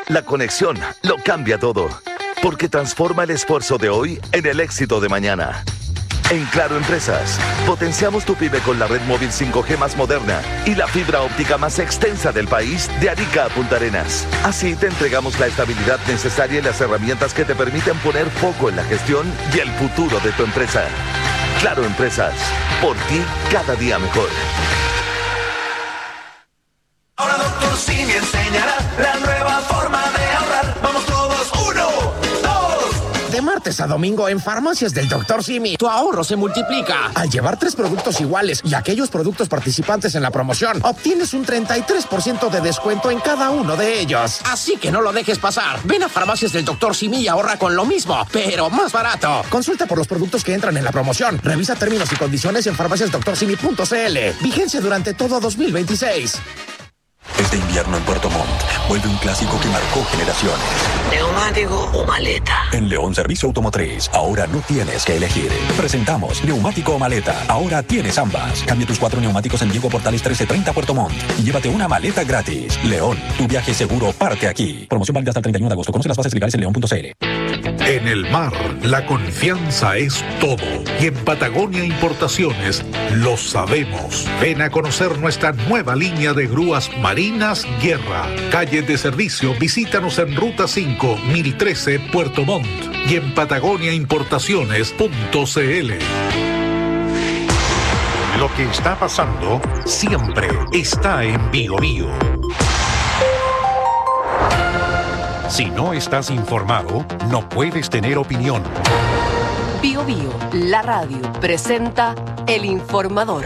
La conexión lo cambia todo, porque transforma el esfuerzo de hoy en el éxito de mañana. En Claro Empresas, potenciamos tu pyme con la red móvil 5G más moderna y la fibra óptica más extensa del país de Arica a Punta Arenas. Así te entregamos la estabilidad necesaria y las herramientas que te permiten poner foco en la gestión y el futuro de tu empresa. Claro Empresas, por ti cada día mejor. Ahora Dr. Simi enseñará la nueva forma de ahorrar. Vamos todos, 1, 2. De martes a domingo en Farmacias del Dr. Simi, tu ahorro se multiplica. Al llevar 3 productos iguales y aquellos productos participantes en la promoción, obtienes un 33% de descuento en cada uno de ellos. Así que no lo dejes pasar. Ven a Farmacias del Dr. Simi y ahorra con lo mismo, pero más barato. Consulta por los productos que entran en la promoción. Revisa términos y condiciones en farmaciasdoctorsimi.cl. Vigencia durante todo 2026. Este invierno en Puerto Montt vuelve un clásico que marcó generaciones. ¿Neumático o maleta? En León Servicio Automotriz, ahora no tienes que elegir. Presentamos neumático o maleta. Ahora tienes ambas. Cambia tus 4 neumáticos en Diego Portales 1330 Puerto Montt y llévate una maleta gratis. León, tu viaje seguro parte aquí. Promoción válida hasta el 31 de agosto. Conoce las bases legales en león.cl. En el mar, la confianza es todo. Y en Patagonia Importaciones lo sabemos. Ven a conocer nuestra nueva línea de grúas marinas Guerra. Calle de servicio, visítanos en Ruta 5, 1013, Puerto Montt. Y en patagoniaimportaciones.cl. Lo que está pasando siempre está en Bio Bio. Si no estás informado, no puedes tener opinión. Bio Bio, la radio, presenta El Informador.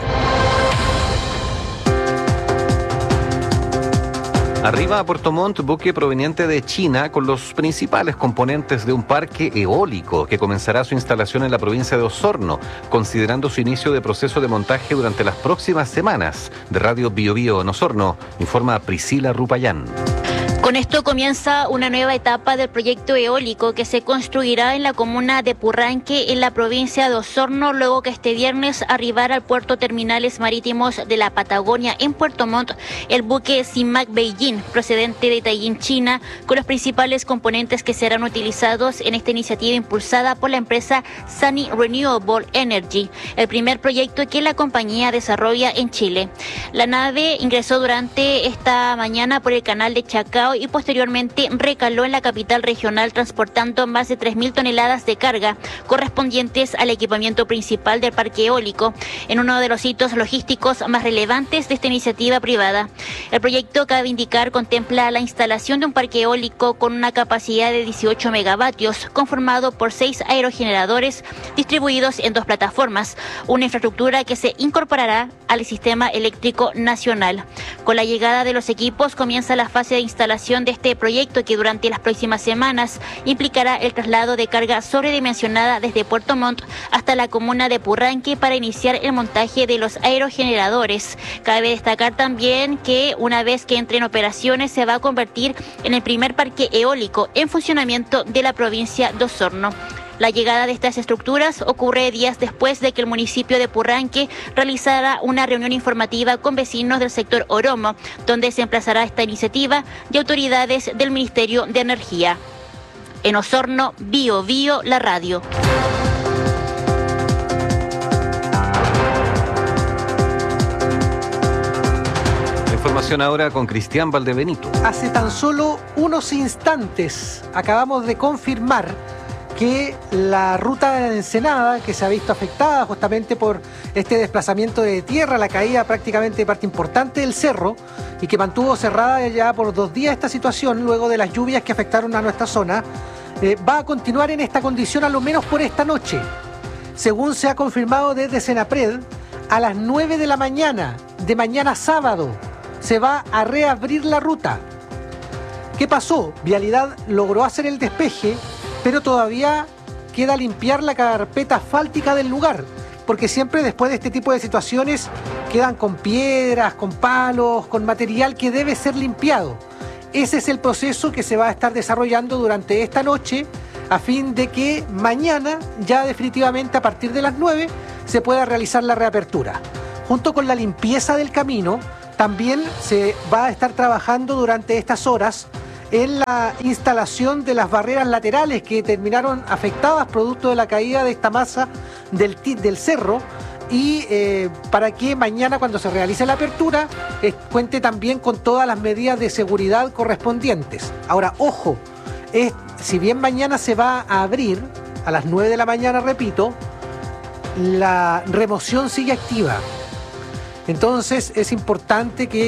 Arriba a Puerto Montt, buque proveniente de China con los principales componentes de un parque eólico que comenzará su instalación en la provincia de Osorno, considerando su inicio de proceso de montaje durante las próximas semanas. De Radio Bio Bio en Osorno, informa Priscila Rupayán. Con esto comienza una nueva etapa del proyecto eólico que se construirá en la comuna de Purranque, en la provincia de Osorno, luego que este viernes arribara al puerto Terminales Marítimos de la Patagonia en Puerto Montt el buque CIMAC Beijing, procedente de Taiyín, China, con los principales componentes que serán utilizados en esta iniciativa impulsada por la empresa Sunny Renewable Energy, el primer proyecto que la compañía desarrolla en Chile. La nave ingresó durante esta mañana por el canal de Chacao y posteriormente recaló en la capital regional transportando más de 3.000 toneladas de carga correspondientes al equipamiento principal del parque eólico, en uno de los hitos logísticos más relevantes de esta iniciativa privada. El proyecto, cabe indicar, contempla la instalación de un parque eólico con una capacidad de 18 megavatios, conformado por 6 aerogeneradores distribuidos en 2 plataformas, una infraestructura que se incorporará al sistema eléctrico nacional. Con la llegada de los equipos comienza la fase de instalación de este proyecto, que durante las próximas semanas implicará el traslado de carga sobredimensionada desde Puerto Montt hasta la comuna de Purranque para iniciar el montaje de los aerogeneradores. Cabe destacar también que una vez que entre en operaciones se va a convertir en el primer parque eólico en funcionamiento de la provincia de Osorno. La llegada de estas estructuras ocurre días después de que el municipio de Purranque realizara una reunión informativa con vecinos del sector Oromo, donde se emplazará esta iniciativa de autoridades del Ministerio de Energía. En Osorno, Bio Bio, la radio. Información ahora con Cristian Valdebenito. Hace tan solo unos instantes acabamos de confirmar que la ruta de Ensenada, que se ha visto afectada justamente por este desplazamiento de tierra, la caída prácticamente de parte importante del cerro, y que mantuvo cerrada ya por 2 días esta situación luego de las lluvias que afectaron a nuestra zona, va a continuar en esta condición a lo menos por esta noche. Según se ha confirmado desde Senapred, a las 9 de la mañana, de mañana sábado, se va a reabrir la ruta. ¿Qué pasó? Vialidad logró hacer el despeje, pero todavía queda limpiar la carpeta asfáltica del lugar, porque siempre después de este tipo de situaciones quedan con piedras, con palos, con material que debe ser limpiado. Ese es el proceso que se va a estar desarrollando durante esta noche, a fin de que mañana, ya definitivamente a partir de las 9, se pueda realizar la reapertura. Junto con la limpieza del camino, también se va a estar trabajando durante estas horas en la instalación de las barreras laterales que terminaron afectadas producto de la caída de esta masa del cerro, y para que mañana, cuando se realice la apertura, cuente también con todas las medidas de seguridad correspondientes. Ahora, ojo, si bien mañana se va a abrir a las 9 de la mañana, repito, la remoción sigue activa. Entonces es importante que